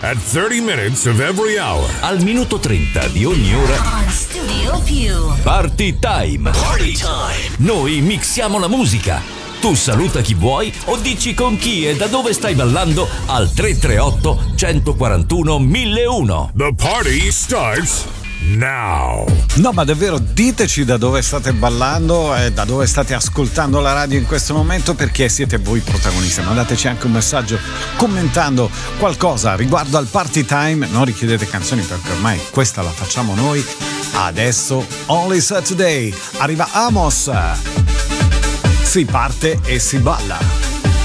at 30 minutes of every hour. Al minuto 30 di ogni ora. On Studio Più. Party Time. Party time. Noi mixiamo la musica. Tu saluta chi vuoi o dici con chi e da dove stai ballando al 338 141 1001. The party starts now. No, ma davvero diteci da dove state ballando e da dove state ascoltando la radio in questo momento, perché siete voi protagonisti. Mandateci anche un messaggio commentando qualcosa riguardo al Party Time. Non richiedete canzoni perché ormai questa la facciamo noi. Adesso Only Saturday. Arriva Amos. Si parte e si balla.